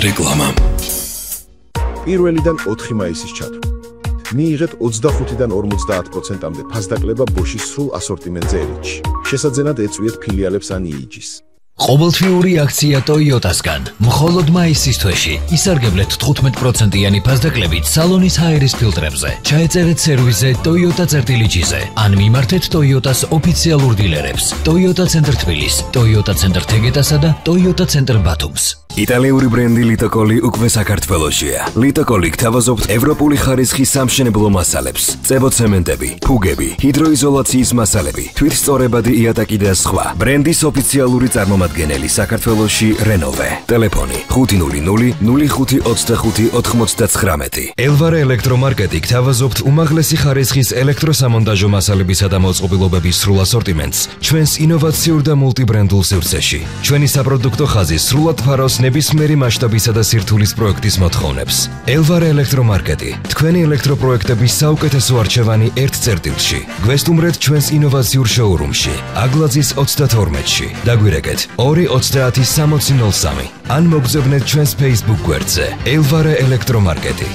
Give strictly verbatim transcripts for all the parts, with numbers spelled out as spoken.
რეკლამა. პირველიდან ოთხი მაისის ჩათვლით. მიიღეთ ოცდახუთიდან ორმოცდაათ პროცენტამდე ფასდაკლება Bosch-ის სრულ ასორტიმენტზე ელიტში. შესაძენად ეწვიეთ ფილიალებს ან იიჯის. ყოველთვიური აქცია Toyota-სგან. მხოლოდ მაისის თვეში ისარგებლეთ თხუთმეტ პროცენტიანი ფასდაკლებით სალონის ჰაერის ფილტრებზე. ჩაეწერეთ სერვიზზე Toyota-ზე ან მიმართეთ Toyota-ს ოფიციალურ დილერებს. Toyota ცენტრ თბილის, Toyota ცენტრ თეგეტასა და Toyota ცენტრ ბათუმს. იტალიური ბრენდი ლიტოკოლი უკვე საქართველოშია. ლიტოკოლი გთავაზობთ ევროპული ხარისხის სამშენებლო მასალებს, წებოცემენტები, ფუგები, ჰიდროიზოლაციის მასალები, თვითსწორებადი იატაკი და სხვა. ბრენდის ოფიციალური წარმომადგენელი საქართველოში რენოვე. ტელეფონი ხუთი ნული ნული ნული ხუთი ოცდახუთი ოთხმოცდათხრამეტი. ელვარე ელექტრომარკეტი გთავაზობთ უმაღლესი ხარისხის ელექტროსამონტაჟო მასალებისა და მოწყობილობების სრულ ასორტიმენტს ჩვენს ინოვაციურ და მულტიბრენდულ სივრცეში. ჩვენი საპროდუქტო ხაზი სრულად ფარავს ნებისმიერი მასშტაბისა და სირთულის პროექტის მოთხოვნებს. ელვარე ელექტრომარკეტი, თქვენი ელექტროპროექტების საუკეთესო არჩევანი ერთ წერტილში. გვესტუმრეთ ჩვენს ინოვაციურ შოურუმში, აგლაძის ოცდათორმეტში. დაგვირეკეთ ორი ოცდაათი სამოცი ნულ სამი. ან მოგზავნეთ ჩვენს Facebook გვერდზე ელვარე ელექტრომარკეტი.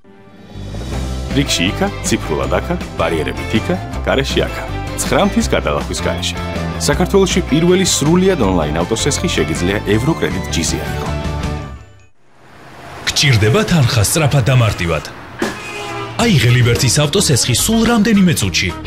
რიგში იქა, ციფრულად აქა, ბარიერებით იქა, გარეში აქა. ცხრამთის გადალახვის გარეშე. საქართველოში პირველი სრულიად ონლაინ ავტოსესხი შეგიძლია ევროკრედიტ ჯი-ზე აიღო. გჭირდება თანხა სწრაფად და მარტივად. აიღე ლიბერტის ავტოსესხი სულ რამდენიმე წუთში.